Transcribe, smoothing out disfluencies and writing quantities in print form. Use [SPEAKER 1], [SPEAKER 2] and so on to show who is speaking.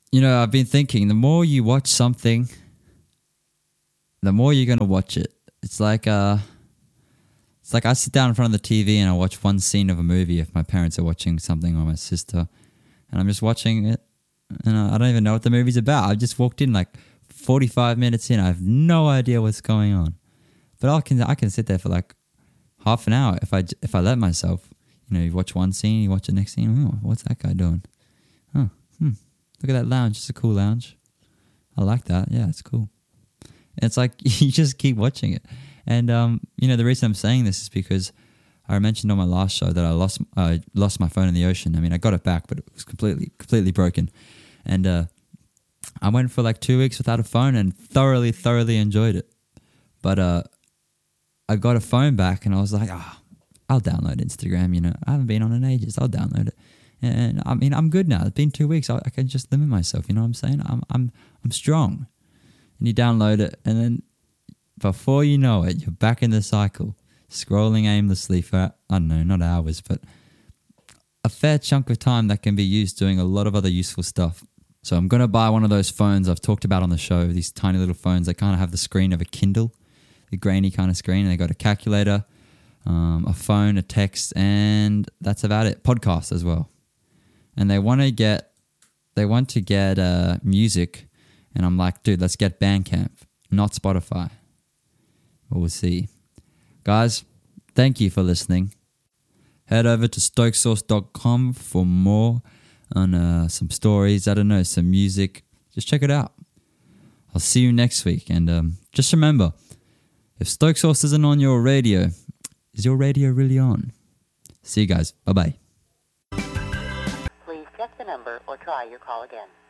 [SPEAKER 1] I've been thinking, the more you watch something, the more you're gonna watch it. It's like I sit down in front of the TV and I watch one scene of a movie if my parents are watching something or my sister, and I'm just watching it, and I don't even know what the movie's about. I've just walked in like 45 minutes in. I have no idea what's going on, but I can sit there for like half an hour if I let myself. You watch one scene, you watch the next scene. Oh, what's that guy doing? Oh, look at that lounge. It's a cool lounge. I like that. Yeah, it's cool. And it's like you just keep watching it. And the reason I'm saying this is because I mentioned on my last show that I lost my phone in the ocean. I mean, I got it back, but it was completely broken. And I went for like 2 weeks without a phone and thoroughly enjoyed it. But I got a phone back and I was like, I'll download Instagram. I haven't been on in ages. I'll download it. And I mean, I'm good now. It's been 2 weeks. I can just limit myself. You know what I'm saying? I'm strong. And you download it, and then before you know it, you're back in the cycle, scrolling aimlessly for, I don't know, not hours, but a fair chunk of time that can be used doing a lot of other useful stuff. So I'm going to buy one of those phones I've talked about on the show, these tiny little phones. They kind of have the screen of a Kindle, the grainy kind of screen, and they got a calculator, a phone, a text, and that's about it. Podcasts as well. And they want to get music, and I'm like, dude, let's get Bandcamp, not Spotify. Well, we'll see. Guys, thank you for listening. Head over to stokesauce.com for more on some stories, I don't know, some music. Just check it out. I'll see you next week. And just remember, if Stoke Sauce isn't on your radio, is your radio really on? See you guys. Bye-bye.
[SPEAKER 2] Please check the number or try your call again.